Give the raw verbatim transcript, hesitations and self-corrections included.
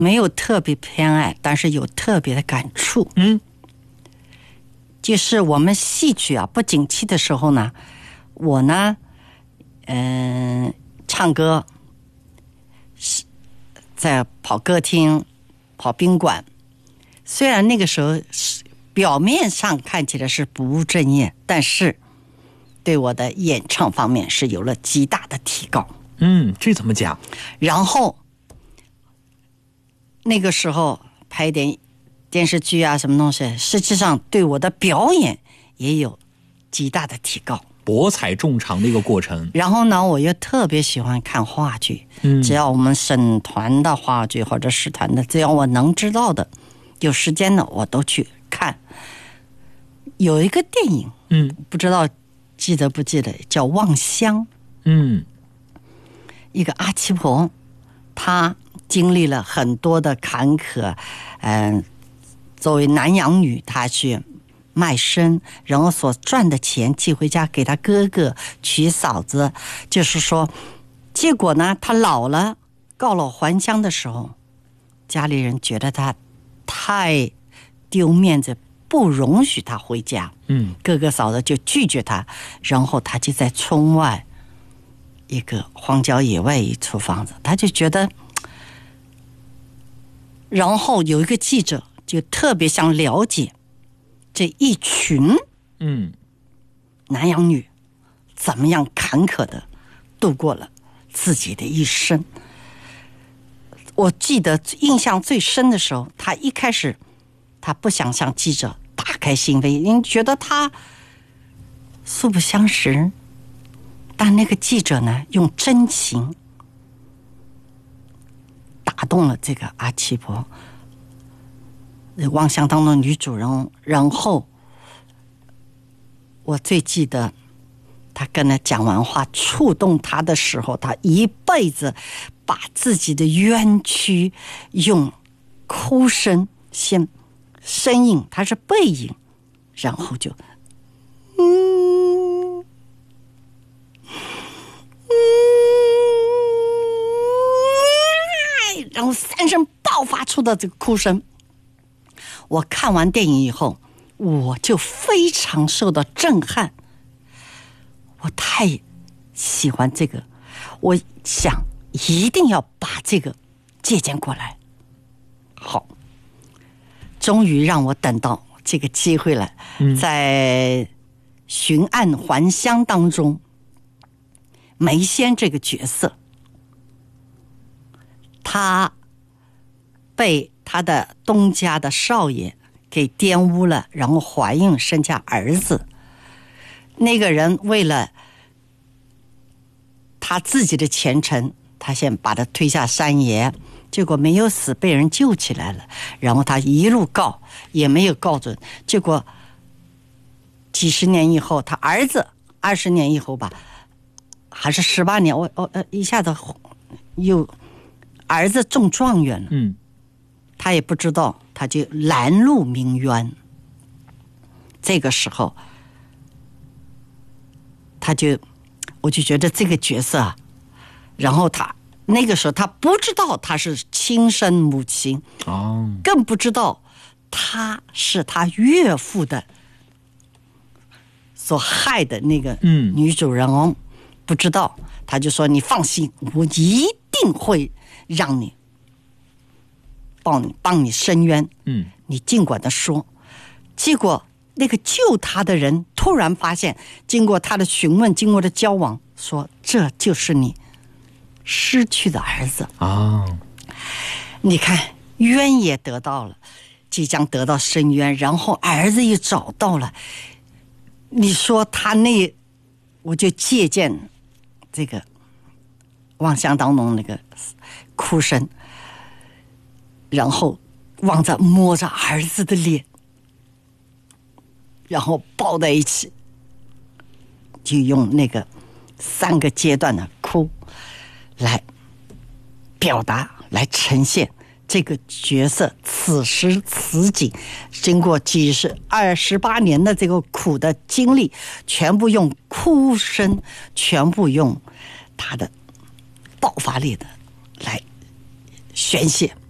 没有特别偏爱，但是有特别的感触。 嗯， 就是我们戏曲啊不景气的时候呢，我呢，嗯、呃，唱歌，在跑歌厅、跑宾馆。虽然那个时候表面上看起来是不务正业，但是对我的演唱方面是有了极大的提高。 嗯，这怎么讲？ 然后那个时候拍点电视剧啊什么东西，实际上对我的表演也有极大的提高， 博采众长的一个过程。 然后呢，我又特别喜欢看话剧， 嗯， 只要我们省团的话剧或者市团的，只要我能知道的，有时间的我都去看。有一个电影， 嗯， 不知道记得不记得，叫《望乡》。 嗯， 一个阿七婆，她经历了很多的坎坷，嗯、呃，作为南洋女，她去卖身，然后所赚的钱寄回家给她哥哥娶嫂子，就是说，结果呢，她老了告老还乡的时候，家里人觉得她太丢面子，不容许她回家。 嗯， 哥哥嫂子就拒绝她，然后她就在村外一个荒郊野外一处房子，她就觉得。然后有一个记者就特别想了解这一群嗯南洋女怎么样坎坷的度过了自己的一生。我记得印象最深的时候，她一开始她不想向记者打开心扉，因为觉得她素不相识，但那个记者呢，用真情打动了这个阿七婆，望乡当中女主人。然后我最记得他跟他讲完话，触动他的时候，他一辈子把自己的冤屈用哭声先声音，他是背影，然后就嗯嗯，然后三声爆发出的这个哭声。我看完电影以后，我就非常受到震撼，我太喜欢这个，我想一定要把这个借鉴过来。好，终于让我等到这个机会了。 嗯， 在寻案还乡当中，梅仙这个角色，他被他的东家的少爷给玷污了，然后怀孕生下儿子。那个人为了他自己的前程，他先把他推下山崖，结果没有死，被人救起来了。然后他一路告也没有告准，结果几十年以后，他儿子二十年以后吧，还是十八年，我我呃一下子又儿子中状元了。 嗯， 他也不知道，他就拦路鸣冤。这个时候，他就，我就觉得这个角色啊，然后他那个时候他不知道他是亲生母亲， 哦， 更不知道他是他岳父的所害的那个女主人翁，嗯、不知道，他就说：“你放心，我一定会让你。”帮你帮你伸冤， 嗯， 你尽管的说。结果那个救他的人突然发现，经过他的询问，经过的交往，说这就是你失去的儿子啊、哦！ 你看，冤也得到了，即将得到伸冤，然后儿子也找到了。你说他那，我就借鉴这个望乡当中那个哭声。然后望着摸着儿子的脸，然后抱在一起，就用那个三个阶段的哭来表达，来呈现这个角色此时此景，经过几十二十八年的这个苦的经历，全部用哭声，全部用他的爆发力的来宣泄。